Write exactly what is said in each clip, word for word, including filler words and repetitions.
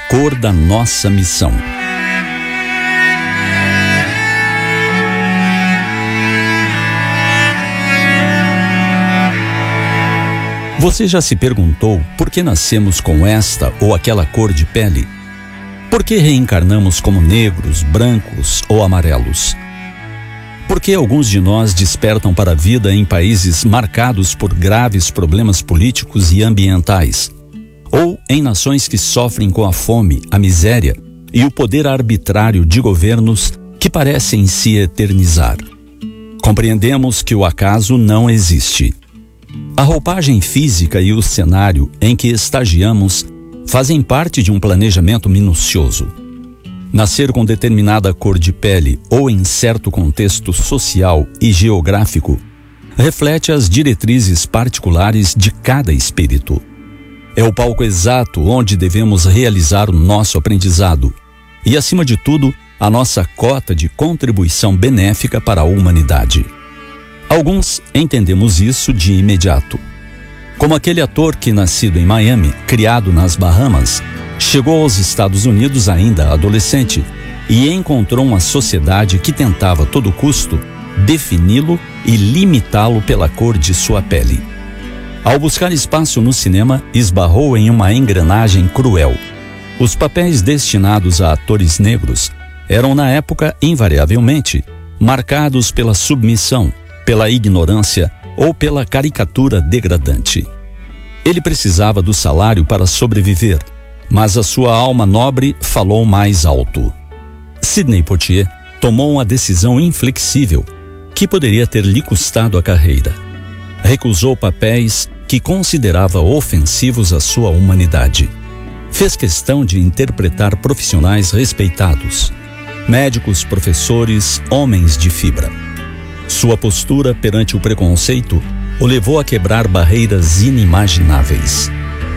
cor da nossa missão. Você já se perguntou por que nascemos com esta ou aquela cor de pele? Por que reencarnamos como negros, brancos ou amarelos? Por que alguns de nós despertam para a vida em países marcados por graves problemas políticos e ambientais? Ou em nações que sofrem com a fome, a miséria e o poder arbitrário de governos que parecem se eternizar? Compreendemos que o acaso não existe. A roupagem física e o cenário em que estagiamos fazem parte de um planejamento minucioso. Nascer com determinada cor de pele ou em certo contexto social e geográfico reflete as diretrizes particulares de cada espírito. É o palco exato onde devemos realizar o nosso aprendizado e, acima de tudo, a nossa cota de contribuição benéfica para a humanidade. Alguns entendemos isso de imediato. Como aquele ator que, nascido em Miami, criado nas Bahamas, chegou aos Estados Unidos ainda adolescente e encontrou uma sociedade que tentava a todo custo defini-lo e limitá-lo pela cor de sua pele. Ao buscar espaço no cinema, esbarrou em uma engrenagem cruel. Os papéis destinados a atores negros eram, na época, invariavelmente, marcados pela submissão, pela ignorância ou pela caricatura degradante. Ele precisava do salário para sobreviver, mas a sua alma nobre falou mais alto. Sidney Poitier tomou uma decisão inflexível que poderia ter lhe custado a carreira. Recusou papéis que considerava ofensivos à sua humanidade. Fez questão de interpretar profissionais respeitados, médicos, professores, homens de fibra. Sua postura perante o preconceito o levou a quebrar barreiras inimagináveis.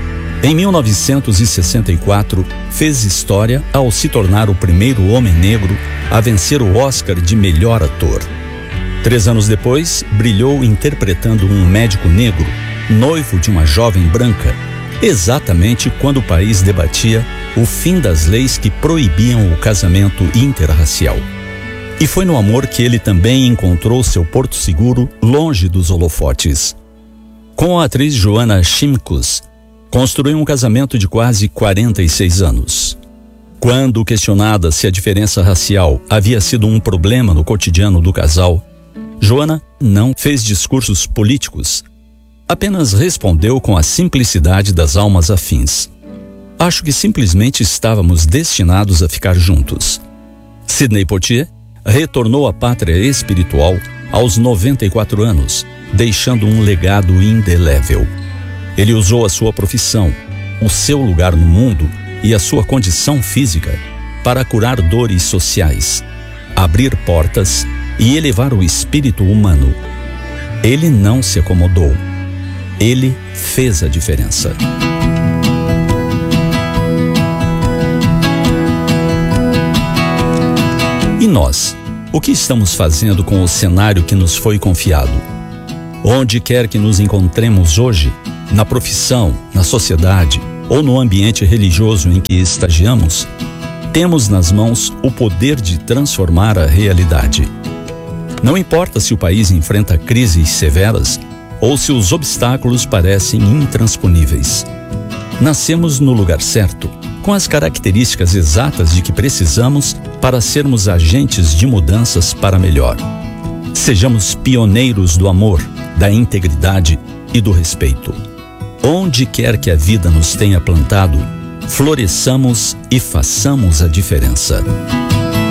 Em mil novecentos e sessenta e quatro, fez história ao se tornar o primeiro homem negro a vencer o Oscar de melhor ator. Três anos depois, brilhou interpretando um médico negro, noivo de uma jovem branca, exatamente quando o país debatia o fim das leis que proibiam o casamento interracial. E foi no amor que ele também encontrou seu porto seguro longe dos holofotes. Com a atriz Joanna Shimkus, construiu um casamento de quase quarenta e seis anos. Quando questionada se a diferença racial havia sido um problema no cotidiano do casal, Joanna não fez discursos políticos, apenas respondeu com a simplicidade das almas afins. Acho que simplesmente estávamos destinados a ficar juntos. Sidney Poitier retornou à pátria espiritual aos noventa e quatro anos, deixando um legado indelével. Ele usou a sua profissão, o seu lugar no mundo e a sua condição física para curar dores sociais, abrir portas e elevar o espírito humano. Ele não se acomodou. Ele fez a diferença. E nós, o que estamos fazendo com o cenário que nos foi confiado? Onde quer que nos encontremos hoje, na profissão, na sociedade ou no ambiente religioso em que estagiamos, temos nas mãos o poder de transformar a realidade. Não importa se o país enfrenta crises severas ou se os obstáculos parecem intransponíveis. Nascemos no lugar certo, com as características exatas de que precisamos para sermos agentes de mudanças para melhor. Sejamos pioneiros do amor, da integridade e do respeito. Onde quer que a vida nos tenha plantado, floresçamos e façamos a diferença.